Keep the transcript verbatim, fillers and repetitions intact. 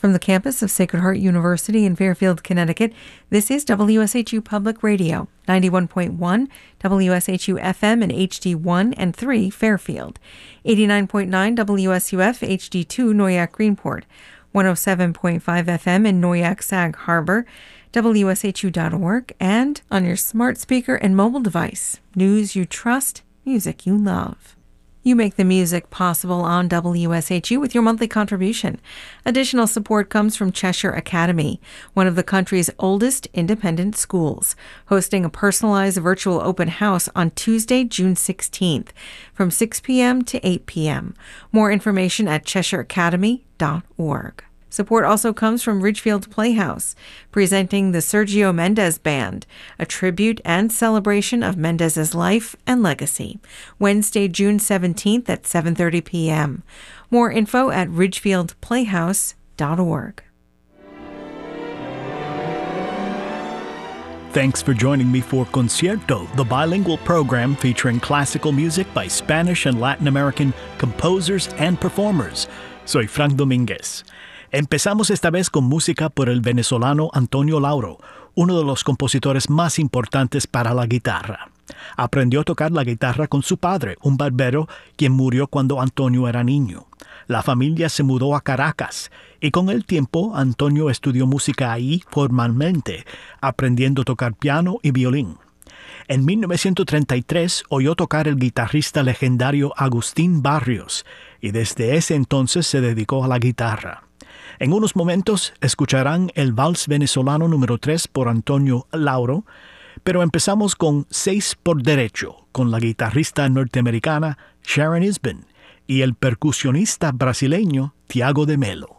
From the campus of Sacred Heart University in Fairfield, Connecticut, this is W S H U Public Radio, ninety-one point one, W S H U F M and H D one and three Fairfield, eighty-nine point nine W S U F H D two Noyak Greenport, one oh seven point five F M in Noyak Sag Harbor, W S H U dot org, and on your smart speaker and mobile device. News you trust, music you love. You make the music possible on W S H U with your monthly contribution. Additional support comes from Cheshire Academy, one of the country's oldest independent schools, hosting a personalized virtual open house on Tuesday, June sixteenth, from six p.m. to eight p.m. More information at cheshire academy dot org. Support also comes from Ridgefield Playhouse, presenting the Sergio Mendes Band, a tribute and celebration of Mendes's life and legacy, Wednesday, June seventeenth at seven thirty p.m. More info at ridgefield playhouse dot org. Thanks for joining me for Concierto, the bilingual program featuring classical music by Spanish and Latin American composers and performers. Soy Frank Domínguez. Empezamos esta vez con música por el venezolano Antonio Lauro, uno de los compositores más importantes para la guitarra. Aprendió a tocar la guitarra con su padre, un barbero, quien murió cuando Antonio era niño. La familia se mudó a Caracas y con el tiempo Antonio estudió música ahí formalmente, aprendiendo a tocar piano y violín. En mil novecientos treinta y tres oyó tocar el guitarrista legendario Agustín Barrios y desde ese entonces se dedicó a la guitarra. En unos momentos escucharán el Vals Venezolano número tres por Antonio Lauro, pero empezamos con Seis por Derecho, con la guitarrista norteamericana Sharon Isbin y el percusionista brasileño Tiago de Melo.